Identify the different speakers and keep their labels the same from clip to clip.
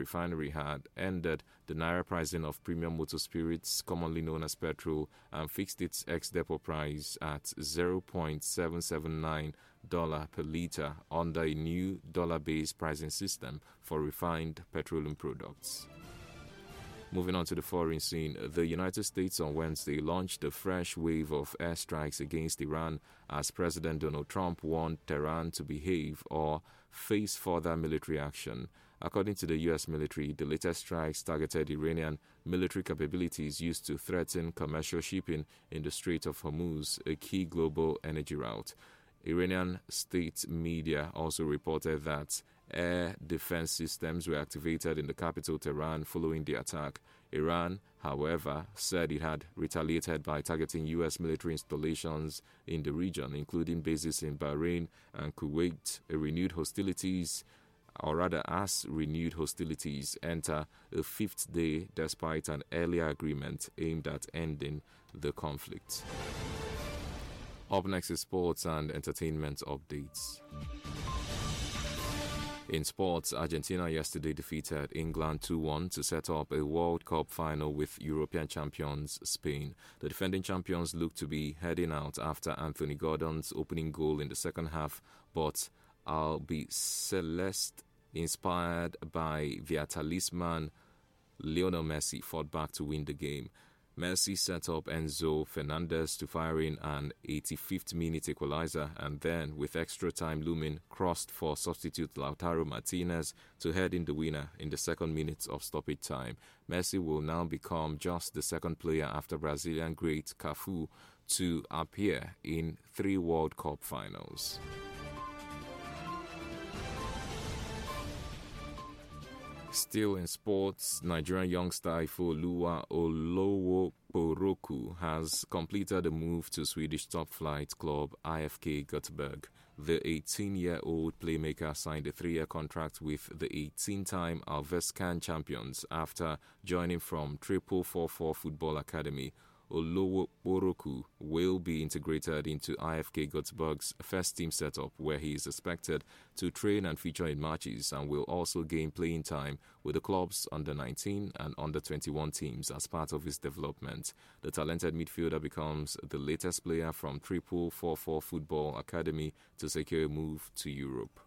Speaker 1: Refinery had ended the Naira pricing of premium motor spirits, commonly known as petrol, and fixed its ex-depot price at $0.779 per litre under a new dollar-based pricing system for refined petroleum products. Moving on to the foreign scene, the United States on Wednesday launched a fresh wave of airstrikes against Iran as President Donald Trump warned Tehran to behave or face further military action. According to the U.S. military, the latest strikes targeted Iranian military capabilities used to threaten commercial shipping in the Strait of Hormuz, a key global energy route. Iranian state media also reported that air defense systems were activated in the capital Tehran following the attack. Iran, however, said it had retaliated by targeting U.S. military installations in the region, including bases in Bahrain and Kuwait. As renewed hostilities enter a fifth day despite an earlier agreement aimed at ending the conflict. Up next is sports and entertainment updates. In sports, Argentina yesterday defeated England 2-1 to set up a World Cup final with European champions Spain. The defending champions look to be heading out after Anthony Gordon's opening goal in the second half, but Albiceleste, inspired by their talisman Lionel Messi, fought back to win the game. Messi set up Enzo Fernandez to fire in an 85th minute equalizer and then, with extra time looming, crossed for substitute Lautaro Martinez to head in the winner in the second minute of stoppage time. Messi will now become just the second player after Brazilian great Cafu to appear in 3 World Cup finals. Still in sports, Nigerian youngster Ifeoluwa Olowokoroku has completed a move to Swedish top flight club IFK Göteborg. The 18-year-old playmaker signed a 3-year contract with the 18-time Allsvenskan champions after joining from 444 Football Academy. Olowokoroku will be integrated into IFK Göteborg's first team setup, where he is expected to train and feature in matches, and will also gain playing time with the club's under-19 and under-21 teams as part of his development. The talented midfielder becomes the latest player from 444 Football Academy to secure a move to Europe.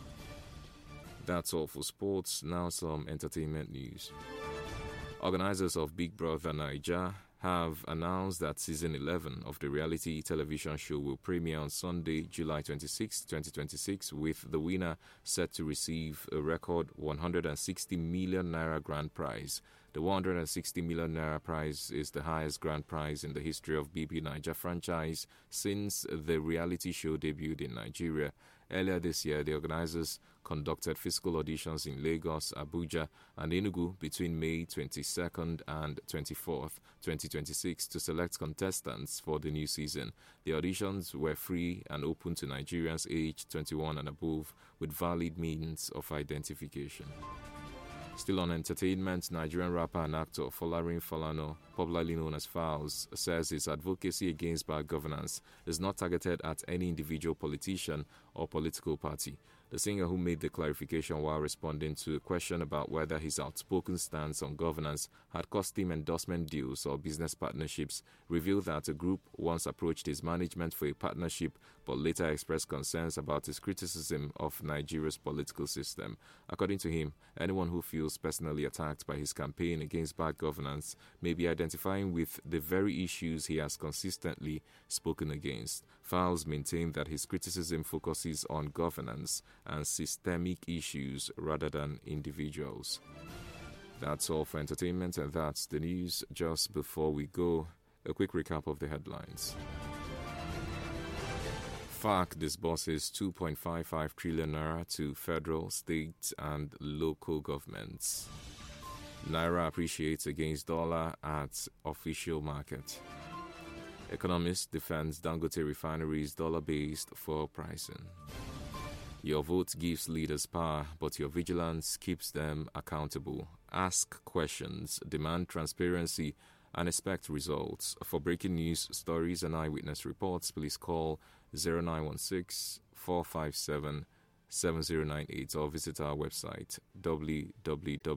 Speaker 1: That's all for sports. Now some entertainment news. Organizers of Big Brother Naija have announced that Season 11 of the reality television show will premiere on Sunday, July 26, 2026, with the winner set to receive a record 160 million naira grand prize. The 160 million naira prize is the highest grand prize in the history of BB Naija franchise since the reality show debuted in Nigeria. Earlier this year, the organizers conducted physical auditions in Lagos, Abuja, and Enugu between May 22nd and 24th, 2026 to select contestants for the new season. The auditions were free and open to Nigerians aged 21 and above with valid means of identification. Still on entertainment, Nigerian rapper and actor Folarin Falana, popularly known as Falz, says his advocacy against bad governance is not targeted at any individual politician or political party. The singer, who made the clarification while responding to a question about whether his outspoken stance on governance had cost him endorsement deals or business partnerships, revealed that a group once approached his management for a partnership but later expressed concerns about his criticism of Nigeria's political system. According to him, anyone who feels personally attacked by his campaign against bad governance may be identifying with the very issues he has consistently spoken against. Falz maintained that his criticism focuses on governance and systemic issues rather than individuals. That's all for entertainment, and that's the news. Just before we go, a quick recap of the headlines. FARC disburses 2.55 trillion naira to federal, state, and local governments. Naira appreciates against dollar at official market. Economist defends Dangote Refinery's dollar-based fuel pricing. Your vote gives leaders power, but your vigilance keeps them accountable. Ask questions, demand transparency, and expect results. For breaking news, stories, and eyewitness reports, please call 0916 457 7098 or visit our website www